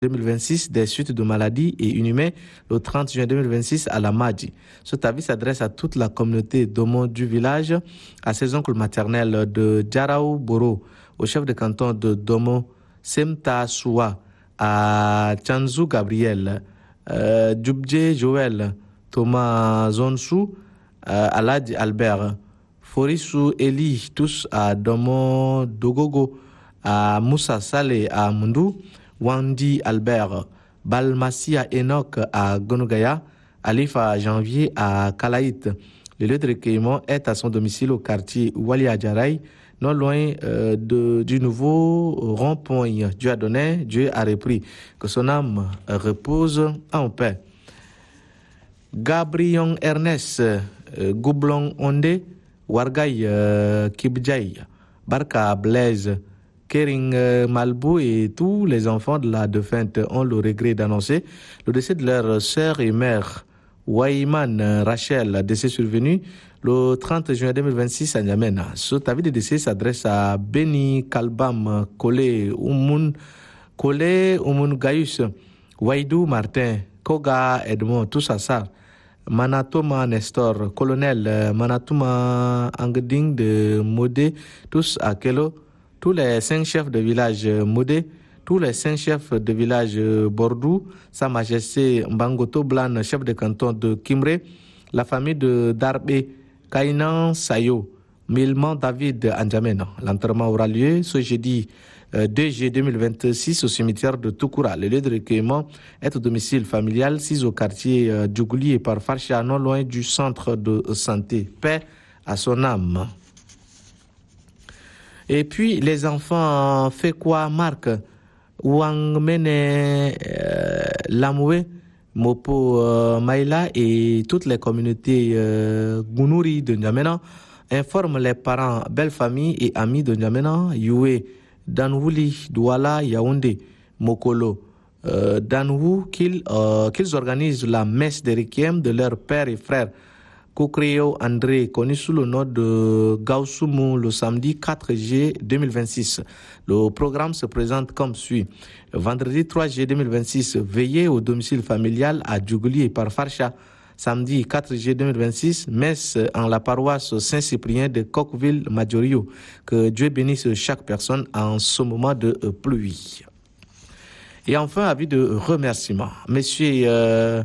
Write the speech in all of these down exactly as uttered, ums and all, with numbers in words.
deux mille vingt-six des suites de maladies et inhumé le trente juin deux mille vingt-six à la Madji. Cet avis s'adresse à toute la communauté d'Omo du village, à ses oncles maternels de Djaraou Boro, au chef de canton de Domo, Semta Soua, à Chanzu Gabriel, euh, Djubje Joël, Thomas Zonsou, euh, Alad Albert, Forisou Eli, tous à Domo Dogogo, à Moussa Saleh à Mundou, Wandi Albert, Balmassia Enoch à Gonogaya, Alif à Janvier à Kalaït. Le lieu de recueillement est à son domicile au quartier Wali Adjaraï, non loin euh, de, du nouveau rond-point. Dieu a donné, Dieu a repris. Que son âme repose en paix. Gabriel Ernest, euh, Goublon Ondé, Wargaï euh, Kibdjaï, Barka Blaise, Kering euh, Malbou et tous les enfants de la défunte ont le regret d'annoncer le décès de leur sœur et mère, Wayman Rachel, décès survenu le trente juin deux mille vingt-six à N'Djamena. Cet avis de décès s'adresse à Beni Kalbam Kole Oumoun, Kole Oumoun Gaius, Waidou Martin, Koga Edmond, tous à ça. Manatoma Nestor, colonel Manatoma Angding de Modé, tous à Kelo, tous les cinq chefs de village Modé, tous les cinq chefs de village Bordou, Sa Majesté Mbangoto Blan, chef de canton de Kimré, la famille de Darbe, Kainan Sayo, Milman David N'Djamena. L'enterrement aura lieu ce jeudi deux juillet deux mille vingt-six au cimetière de Toukoura. Le lieu de recueillement est au domicile familial, six au quartier Djougouli et par Farcha, non loin du centre de santé. Paix à son âme. Et puis, les enfants, fait quoi, Marc Wangmene euh, Lamoué, Mopo euh, Maïla et toutes les communautés euh, Gounouri de N'Djamena informent les parents, belles familles et amis de N'Djamena, Youé, Danwouli, Douala, Yaoundé, Mokolo, euh, Danwou, qu'ils, euh, qu'ils organisent la messe des requiem de leurs pères et frères. Kokreo André, connu sous le nom de Gaousoumou, le samedi quatre juillet deux mille vingt-six. Le programme se présente comme suit. Vendredi trois juillet deux mille vingt-six, veillée au domicile familial à Djougouli et par Farcha. Samedi quatre juillet deux mille vingt-six, messe en la paroisse Saint-Cyprien de Coqueville-Majorio. Que Dieu bénisse chaque personne en ce moment de pluie. Et enfin, avis de remerciement. Monsieur euh,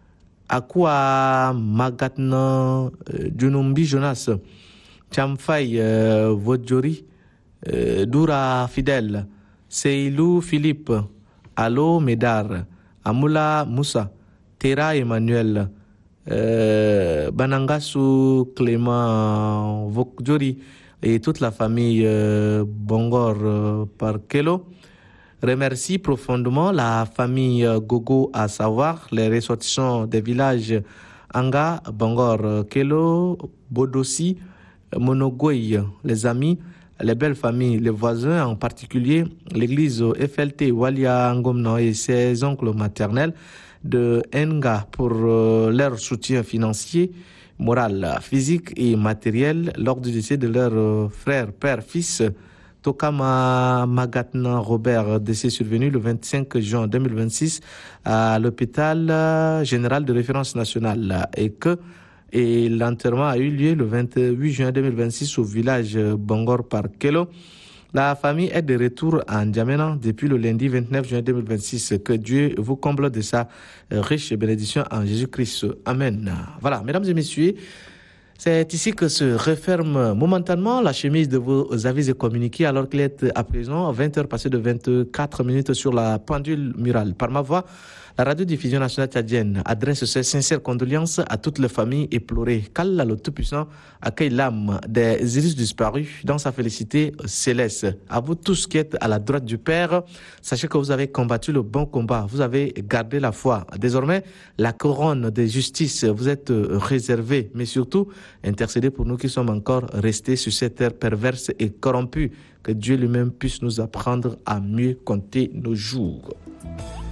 Akwa Magatna Junumbi Jonas, Chamfay euh, Vodjori, euh, Doura Fidel, Seilou Philippe, Alo Medar, Amoula Moussa, Tera Emmanuel, Euh, Banangasu, Clément Vokjori et toute la famille euh, Bongor euh, par Kelo. Remercie profondément la famille euh, Gogo, à savoir les ressortissants des villages Anga, Bongor, euh, Kelo, Bodossi, Monogoy, les amis, les belles familles, les voisins, en particulier l'église F L T Walia Ngomno et ses oncles maternels de Nga pour euh, leur soutien financier, moral, physique et matériel lors du décès de leur euh, frère, père, fils, Tokama Magatna Robert, décès survenu le vingt-cinq juin deux mille vingt-six à l'hôpital général de référence nationale et que et l'enterrement a eu lieu le vingt-huit juin deux mille vingt-six au village Bongor par Kelo. La famille est de retour à N'Djamena depuis le lundi vingt-neuf juin deux mille vingt-six. Que Dieu vous comble de sa riche bénédiction en Jésus-Christ. Amen. Voilà, mesdames et messieurs, c'est ici que se referme momentanément la chemise de vos avis et communiqués alors qu'il est à présent vingt heures passées de vingt-quatre minutes sur la pendule murale. Par ma voix, la radiodiffusion nationale tchadienne adresse ses sincères condoléances à toutes les familles éplorées. Qu'Allah le Tout-Puissant accueille l'âme des iris disparus dans sa félicité céleste. À vous tous qui êtes à la droite du Père, sachez que vous avez combattu le bon combat, vous avez gardé la foi. Désormais, la couronne de justice vous êtes réservée, mais surtout, intercédez pour nous qui sommes encore restés sur cette terre perverse et corrompue. Que Dieu lui-même puisse nous apprendre à mieux compter nos jours.